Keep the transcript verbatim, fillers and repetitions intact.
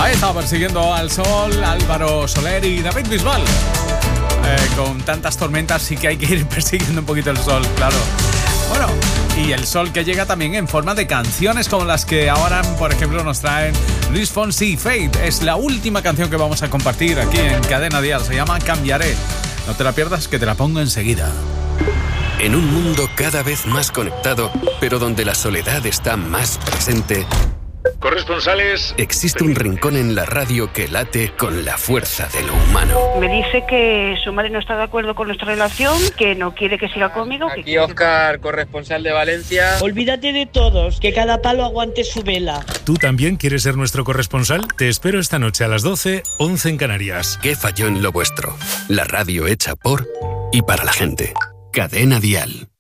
Ahí estaba persiguiendo al sol Álvaro Soler y David Bisbal. Eh, con tantas tormentas sí que hay que ir persiguiendo un poquito el sol, claro. Bueno, y el sol que llega también en forma de canciones como las que ahora, por ejemplo, nos traen Luis Fonsi y Fade. Es la última canción que vamos a compartir aquí en Cadena Dial. Se llama Cambiaré. No te la pierdas, que te la pongo enseguida. En un mundo cada vez más conectado, pero donde la soledad está más presente, corresponsales, existe un rincón en la radio que late con la fuerza de lo humano. Me dice que su madre no está de acuerdo con nuestra relación, que no quiere que siga conmigo. Aquí que Óscar, que... corresponsal de Valencia. Olvídate de todos, que cada palo aguante su vela. ¿Tú también quieres ser nuestro corresponsal? Te espero esta noche a las doce, once en Canarias. ¿Qué falló en lo vuestro? La radio hecha por y para la gente. Cadena Dial.